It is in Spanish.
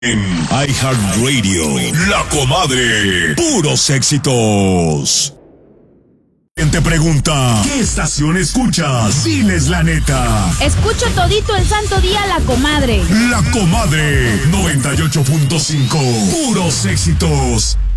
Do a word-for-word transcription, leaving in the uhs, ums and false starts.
En iHeartRadio, La Comadre, puros éxitos. Quien te pregunta, ¿qué estación escuchas? Diles la neta. Escucho todito el santo día La Comadre. La Comadre, noventa y ocho punto cinco, puros éxitos.